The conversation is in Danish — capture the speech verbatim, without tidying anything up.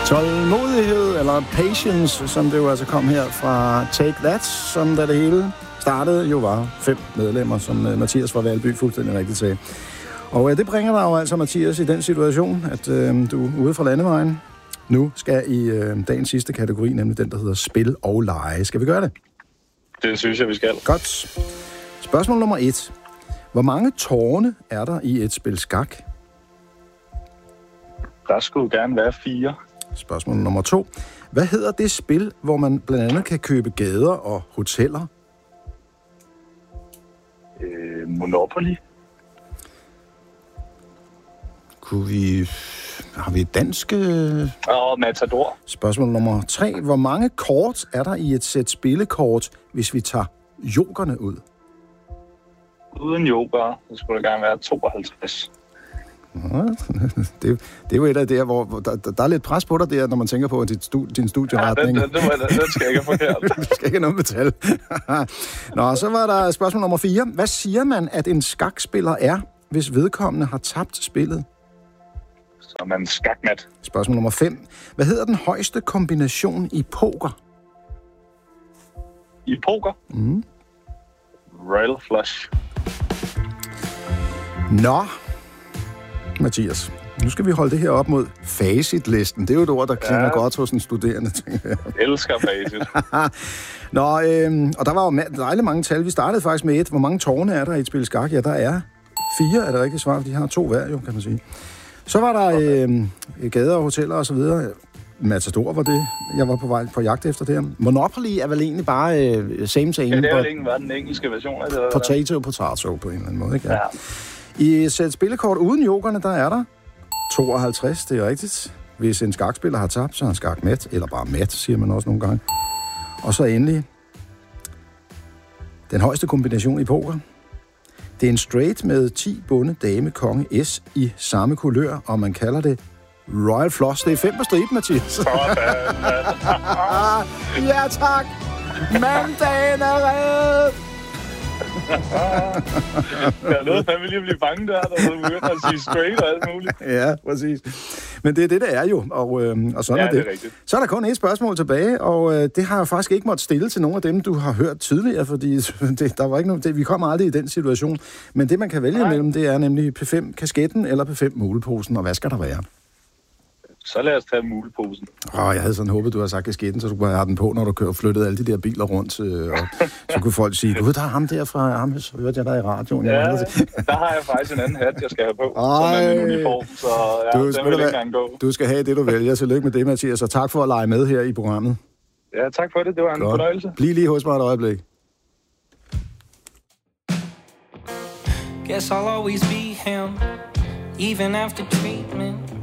Tålmodighed, eller patience, som det jo altså kom her fra Take That, som da det hele startede, jo var fem medlemmer, som Mathias fra Valby fuldstændig rigtigt sagde. Og øh, det bringer dig jo altså, Mathias, i den situation, at øh, du er ude fra landevejen. Nu skal i øh, dagens sidste kategori, nemlig den, der hedder spil og lege. Skal vi gøre det? Det synes jeg, vi skal. Godt. Spørgsmål nummer et. Hvor mange tårne er der i et spil skak? Der skulle gerne være fire. Spørgsmål nummer to. Hvad hedder det spil, hvor man blandt andet kan købe gader og hoteller? Øh, Monopoly. Kunne vi... Har vi et dansk... Og Matador. Spørgsmål nummer tre. Hvor mange kort er der i et sæt spillekort, hvis vi tager jokerne ud? Uden joker, så skulle der gerne være tooghalvtreds. Det, det er jo et af det her, hvor, hvor der, der er lidt pres på dig der, når man tænker på dit stu, din studieretning. Ja, det, det, det, det skal ikke have forkert. Du skal ikke have noget med tal. Nå, så var der spørgsmål nummer fire. Hvad siger man, at en skakspiller er, hvis vedkommende har tabt spillet? Så man skakmat. Spørgsmål nummer fem. Hvad hedder den højeste kombination i poker? I poker? Mm. Royal flush. Nå, Mathias, nu skal vi holde det her op mod facitlisten. Det er jo et ord, der klinger ja. godt hos en studerende, tænker jeg. Elsker facit. Nå, øhm, og der var jo dejligt mange tal. Vi startede faktisk med et. Hvor mange tårne er der i et spil skak? Ja, der er fire, er det rigtigt svar. De har to hver, jo, kan man sige. Så var der øhm, gader og hoteller og så videre. Matador var det, jeg var på vej på jagt efter det. Monopoly er vel egentlig bare øh, same same. Ja, det er vel egentlig bare den engelske version af det. Potato og potato på en eller anden måde, ikke? Ja. I et sæt spillekort uden jokerne, der er der tooghalvtreds, det er rigtigt. Hvis en skakspiller har tabt, så er han skakmat, eller bare mat, siger man også nogle gange. Og så endelig, den højeste kombination i poker. Det er en straight med ti bunde, dame, konge, S i samme kulør, og man kalder det Royal Flush. Det er fem på striben, Mathias. Ja, tak. Mandagen er reddet. Jeg nåede fandme lige at blive bange der, der så begyndte at sige straight og alt muligt. Ja, præcis. Men det er det, det er jo, og, øh, og sådan ja, er det. det er rigtigt. Så er der kun et spørgsmål tilbage, og øh, det har jeg faktisk ikke måttet stille til nogle af dem, du har hørt tidligere, fordi det, der var ikke nogen, det, vi kommer aldrig i den situation. Men det, man kan vælge imellem, det er nemlig P fem-kasketten eller P fem-muleposen, og hvad skal der være? Så lad os tage muleposen. Åh, jeg havde sådan håbet, du havde sagt kasketten, så du kunne have den på, når du kører flyttede alle de der biler rundt. Øh, og så kunne folk sige, gud, der er ham der fra ham, så hørte jeg der i radioen. Ja, der har jeg faktisk en anden hat, jeg skal have på, Ej, som er min uniform, så ja, du, den vil ikke engang gå. Du skal have det, du vælger. Tillykke med det, Mathias, og tak for at lege med her i programmet. Ja, tak for det. Det var en Godt. fornøjelse. Bliv lige hos mig et øjeblik. Guess I'll always be him, even after treatment.